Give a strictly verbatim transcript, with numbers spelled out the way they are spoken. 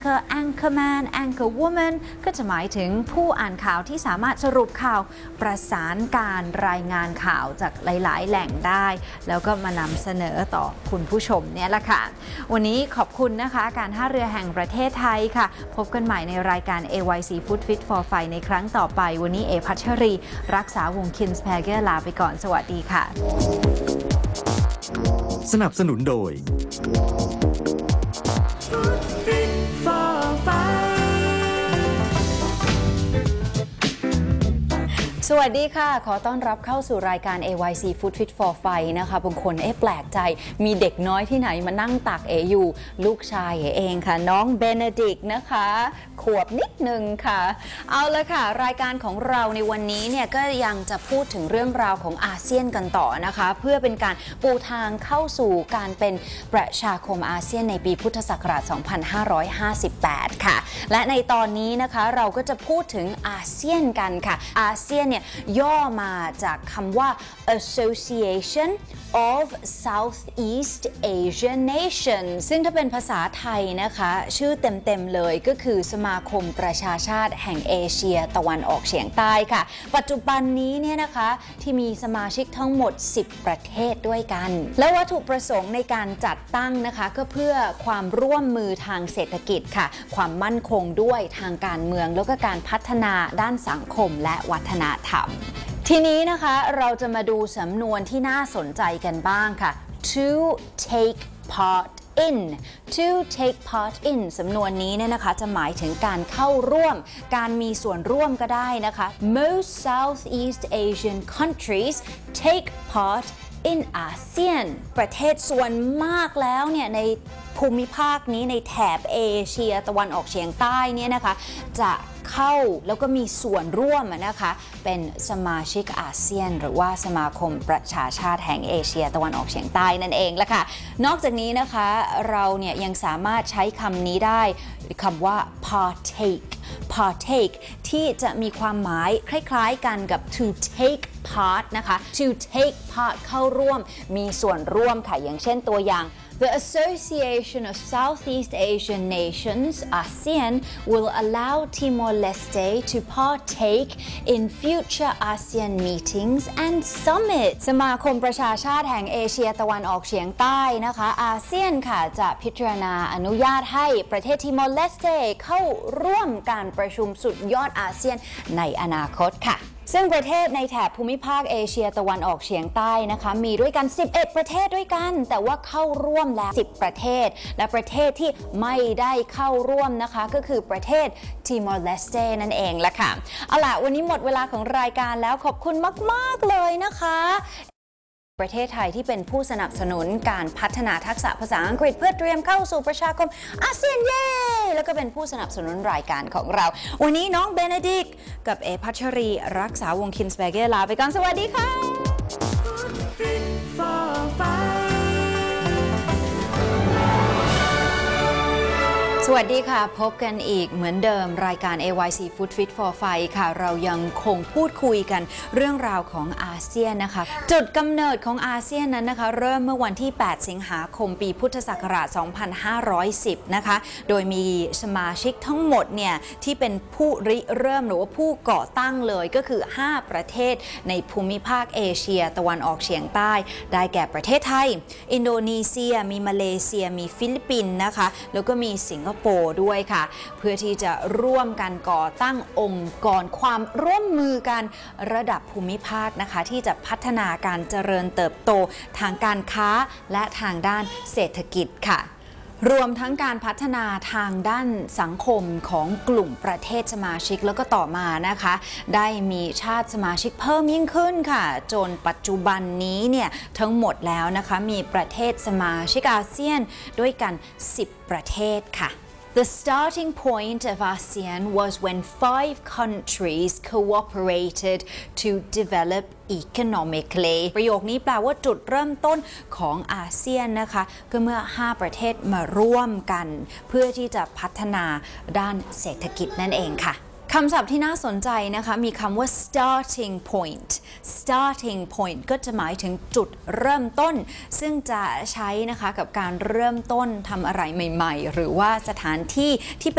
Anchor Anchorman Anchor Woman ก็จะหมายถึงผู้อ่านข่าวที่สามารถสรุปข่าวประสานการรายงานข่าวจากหลายๆแหล่งได้แล้วก็มานำเสนอต่อคุณผู้ชมเนี่ยแหละค่ะวันนี้ขอบคุณนะคะการท่าเรือแห่งประเทศไทยค่ะพบกันใหม่ในรายการ เอ วาย ซี Food Fit for Fight ในครั้งต่อไปวันนี้เอพัชรีรักษาวงศ์คินส์แพเกอร์ลาไปก่อนสวัสดีค่ะสนับสนุนโดยสวัสดีค่ะขอต้อนรับเข้าสู่รายการ เอ วาย ซี Food Fit for Fight นะคะบางคนเอ๊ะแปลกใจมีเด็กน้อยที่ไหนมานั่งตักเออยู่ลูกชายเอเองค่ะน้องเบเนดิกนะคะขวบนิดนึงค่ะเอาละค่ะรายการของเราในวันนี้เนี่ยก็ยังจะพูดถึงเรื่องราวของอาเซียนกันต่อนะคะเพื่อเป็นการปูทางเข้าสู่การเป็นประชาคมอาเซียนในปีพุทธศักราช สองพันห้าร้อยห้าสิบแปด ค่ะและในตอนนี้นะคะเราก็จะพูดถึงอาเซียนกันค่ะอาเซียนเนี่ยย่อมาจากคำว่า Association of Southeast Asian Nations ซึ่งถ้าเป็นภาษาไทยนะคะชื่อเต็มๆเลยก็คือสมาคมประชาชาติแห่งเอเชียตะวันออกเฉียงใต้ค่ะปัจจุบันนี้เนี่ยนะคะที่มีสมาชิกทั้งหมดสิบประเทศด้วยกันและวัตถุประสงค์ในการจัดตั้งนะคะก็เพื่อความร่วมมือทางเศรษฐกิจค่ะความมั่นคงด้วยทางการเมืองแล้วก็การพัฒนาด้านสังคมและวัฒนธรรมทีนี้นะคะเราจะมาดูสำนวนที่น่าสนใจกันบ้างค่ะ to take part in to take part in สำนวนนี้เนี่ยนะคะจะหมายถึงการเข้าร่วมการมีส่วนร่วมก็ได้นะคะ most Southeast Asian countries take part in อาเซียนประเทศส่วนมากแล้วเนี่ยในภูมิภาคนี้ในแถบเอเชียตะวันออกเฉียงใต้เนี่ยนะคะจะเข้าแล้วก็มีส่วนร่วมนะคะเป็นสมาชิกอาเซียนหรือว่าสมาคมประชาชาติแห่งเอเชียตะวันออกเฉียงใต้นั่นเองละค่ะนอกจากนี้นะคะเราเนี่ยยังสามารถใช้คำนี้ได้คำว่า partake partake ที่จะมีความหมายคล้ายๆกันกับ to take part นะคะ to take part เข้าร่วมมีส่วนร่วมค่ะอย่างเช่นตัวอย่างThe Association of Southeast Asian Nations (อาเซียน) will allow Timor-Leste to partake in future ASEAN meetings and summits สมาคมประชาชาติแห่งเอเชียตะวันออกเฉียงใต้นะคะอาเซียนค่ะจะพิจารณาอนุญาตให้ประเทศ Timor-Leste เข้าร่วมการประชุมสุดยอดอาเซียนในอนาคตค่ะซึ่งประเทศในแถบภูมิภาคเอเชียตะวันออกเฉียงใต้นะคะมีด้วยกันสิบเอ็ดประเทศด้วยกันแต่ว่าเข้าร่วมแล้วสิบประเทศและประเทศที่ไม่ได้เข้าร่วมนะคะก็คือประเทศ Timor-Leste นั่นเองละค่ะเอาล่ะวันนี้หมดเวลาของรายการแล้วขอบคุณมากๆเลยนะคะประเทศไทยที่เป็นผู้สนับสนุนการพัฒนาทักษะภาษาอังกฤษเพื่อเตรียมเข้าสู่ประชาคมอาเซียนเย่แล้วก็เป็นผู้สนับสนุนรายการของเราวันนี้น้องเบเนดิกกับเอพัชรีรักษาวงศ์คินส์แบเกอร์ลาไปก่อนสวัสดีค่ะสวัสดีค่ะพบกันอีกเหมือนเดิมรายการ เอ วาย ซี Food Fit for Fight ค่ะเรายังคงพูดคุยกันเรื่องราวของอาเซียนนะคะจุดกำเนิดของอาเซียนนั้นนะคะเริ่มเมื่อวันที่แปดสิงหาคมปีพุทธศักราช สองพันห้าร้อยสิบ นะคะโดยมีสมาชิกทั้งหมดเนี่ยที่เป็นผู้ริเริ่มหรือว่าผู้ก่อตั้งเลยก็คือห้าประเทศในภูมิภาคเอเชียตะวันออกเฉียงใต้ได้แก่ประเทศไทยอินโดนีเซียมีมาเลเซียมีฟิลิปปินส์นะคะแล้วก็มีสิงคโปร์ด้วยค่ะเพื่อที่จะร่วมกันก่อตั้งองค์กรความร่วมมือกันระดับภูมิภาคนะคะที่จะพัฒนาการเจริญเติบโตทางการค้าและทางด้านเศรษฐกิจค่ะรวมทั้งการพัฒนาทางด้านสังคมของกลุ่มประเทศสมาชิกแล้วก็ต่อมานะคะได้มีชาติสมาชิกเพิ่มยิ่งขึ้นค่ะจนปัจจุบันนี้เนี่ยทั้งหมดแล้วนะคะมีประเทศสมาชิกอาเซียนด้วยกันสิบประเทศค่ะ The starting point of ASEAN was when five countries cooperated to develop economically ประโยคนี้แปลว่าจุดเริ่มต้นของอาเซียนนะคะก็เมื่อห้าประเทศมาร่วมกันเพื่อที่จะพัฒนาด้านเศรษฐกิจนั่นเองค่ะ คำศัพท์ที่น่าสนใจนะคะมีคำว่า starting point starting point ก็จะหมายถึงจุดเริ่มต้นซึ่งจะใช้นะคะกับการเริ่มต้นทำอะไรใหม่ๆหรือว่าสถานที่ที่